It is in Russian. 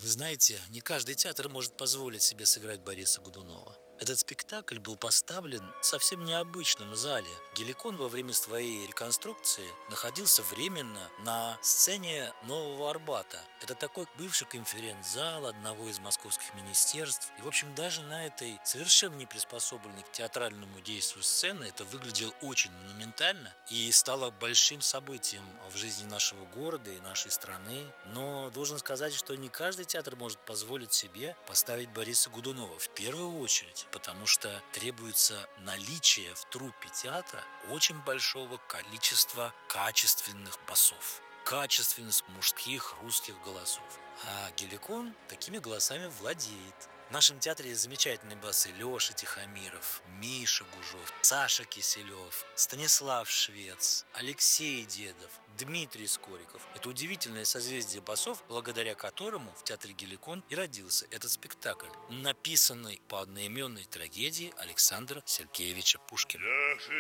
Вы знаете, не каждый театр может позволить себе сыграть Бориса Годунова. Этот спектакль был поставлен в совсем необычном зале. Геликон во время своей реконструкции находился временно на сцене Нового Арбата. Это такой бывший конференц-зал одного из московских министерств. И, в общем, даже на этой совершенно не приспособленной к театральному действию сцены это выглядело очень монументально и стало большим событием в жизни нашего города и нашей страны. Но должен сказать, что не каждый театр может позволить себе поставить Бориса Годунова. В первую очередь потому что требуется наличие в труппе театра очень большого количества качественных басов, качественных мужских русских голосов. А Геликон такими голосами владеет. В нашем театре есть замечательные басы: Леша Тихомиров, Миша Гужов, Саша Киселев, Станислав Швец, Алексей Дедов, Дмитрий Скориков. Это удивительное созвездие басов, благодаря которому в театре Геликон и родился этот спектакль, написанный по одноименной трагедии Александра Сергеевича Пушкина.